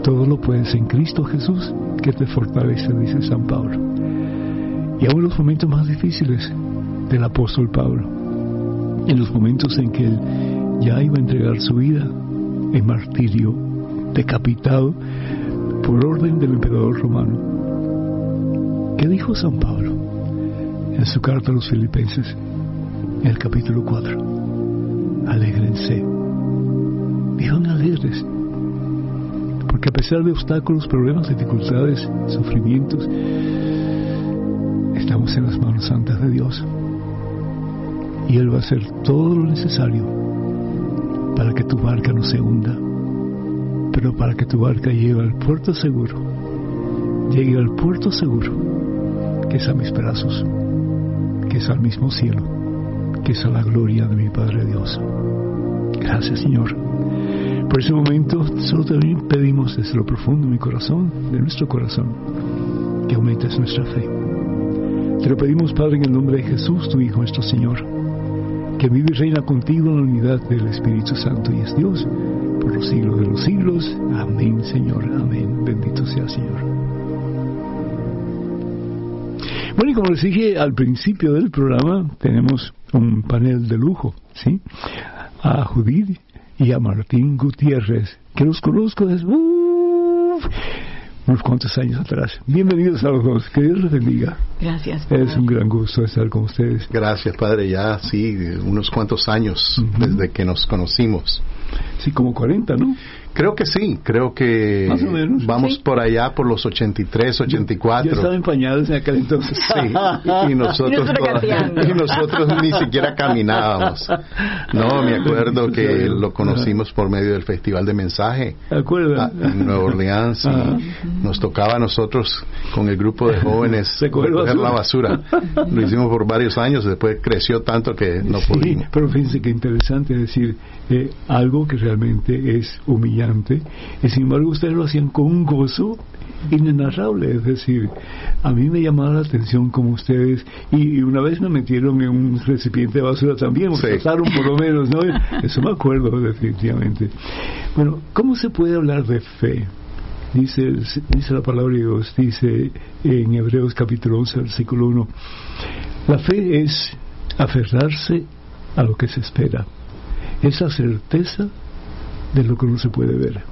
Todo lo puedes en Cristo Jesús, que te fortalece, dice San Pablo. Y aún en los momentos más difíciles del apóstol Pablo, en los momentos en que él ya iba a entregar su vida en martirio, decapitado por orden del emperador romano, ¿qué dijo San Pablo en su carta a los Filipenses, en el capítulo 4? Alégrense. Vivan alegres, porque a pesar de obstáculos, problemas, dificultades, sufrimientos, estamos en las manos santas de Dios, y Él va a hacer todo lo necesario para que tu barca no se hunda, pero para que tu barca llegue al puerto seguro, que es a mis brazos, que es al mismo cielo, que es a la gloria de mi Padre Dios. Gracias, Señor. Por ese momento, solo te pedimos desde lo profundo de mi corazón, de nuestro corazón, que aumentes nuestra fe. Te lo pedimos, Padre, en el nombre de Jesús, tu Hijo, nuestro Señor, que vive y reina contigo en la unidad del Espíritu Santo y es Dios por los siglos de los siglos. Amén, Señor. Amén. Bendito sea, Señor. Bueno, y como les dije al principio del programa, tenemos un panel de lujo, ¿sí? A Judith y a Martín Gutiérrez, que los conozco desde unos cuantos años atrás. Bienvenidos a los dos, que Dios les bendiga. Gracias, Padre. Es un gran gusto estar con ustedes. Gracias, Padre, ya sí, unos cuantos años desde que nos conocimos. Sí, como 40, ¿no? Creo que sí, creo que más o menos, vamos sí, por allá por los 83, 84. Yo estaba en pañales en aquel entonces. Sí, y nosotros ni siquiera caminábamos. No, me acuerdo que lo conocimos por medio del Festival de Mensaje. ¿De acuerdo? En Nueva Orleans. Y nos tocaba a nosotros con el grupo de jóvenes recoger la basura. Lo hicimos por varios años, después creció tanto que no pudimos. Pero fíjense qué interesante decir algo que realmente es humillante, y sin embargo ustedes lo hacían con un gozo inenarrable. Es decir, a mí me llamaba la atención como ustedes, y una vez me metieron en un recipiente de basura también, sí, trataron por lo menos, ¿no? Eso me acuerdo definitivamente. Bueno, ¿cómo se puede hablar de fe? Dice la palabra de Dios, dice en Hebreos capítulo 11, versículo 1, la fe es aferrarse a lo que se espera, es la certeza de lo que no se puede ver.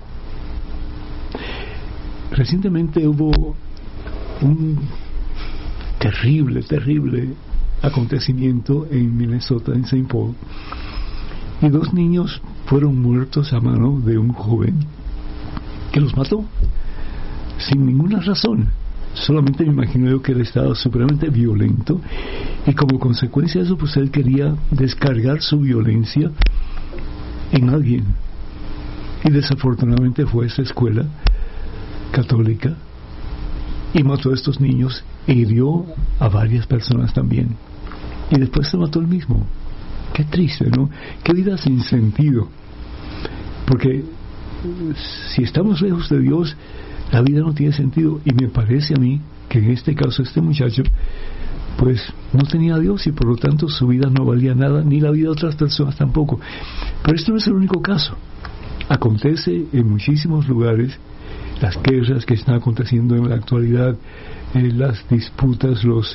Recientemente hubo un terrible acontecimiento en Minnesota, en St. Paul, y 2 niños fueron muertos a mano de un joven que los mató sin ninguna razón. Solamente me imagino yo que él estaba supremamente violento, y como consecuencia de eso, pues él quería descargar su violencia en alguien, y desafortunadamente fue a esa escuela católica y mató a estos niños e hirió a varias personas también, y después se mató él mismo. Qué triste, ¿no? Qué vida sin sentido, porque si estamos lejos de Dios, la vida no tiene sentido. Y me parece a mí que en este caso este muchacho pues no tenía a Dios, y por lo tanto su vida no valía nada, ni la vida de otras personas tampoco. Pero esto no es el único caso. Acontece en muchísimos lugares, las guerras que están aconteciendo en la actualidad, las disputas, los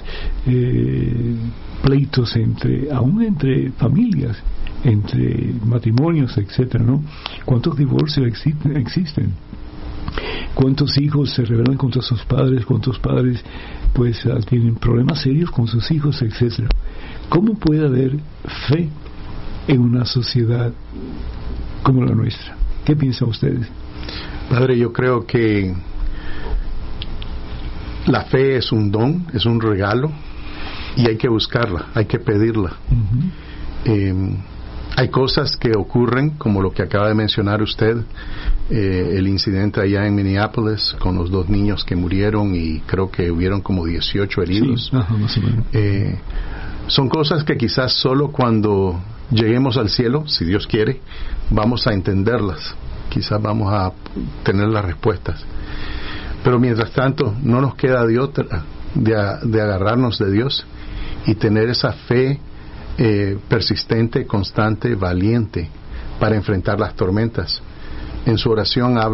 pleitos aún entre familias, entre matrimonios, etcétera, ¿no? ¿Cuántos divorcios existen? ¿Cuántos hijos se rebelan contra sus padres? ¿Cuántos padres pues tienen problemas serios con sus hijos, etcétera? ¿Cómo puede haber fe en una sociedad como la nuestra? ¿Qué piensan ustedes? Padre, yo creo que la fe es un don, es un regalo, y hay que buscarla, hay que pedirla. Hay cosas que ocurren, como lo que acaba de mencionar usted, el incidente allá en Minneapolis con los 2 niños que murieron, y creo que hubieron como 18 heridos. Sí, más o menos. Son cosas que quizás solo cuando lleguemos al cielo, si Dios quiere, vamos a entenderlas, quizás vamos a tener las respuestas. Pero mientras tanto, no nos queda de otra de agarrarnos de Dios y tener esa fe persistente, constante, valiente para enfrentar las tormentas. En su oración habla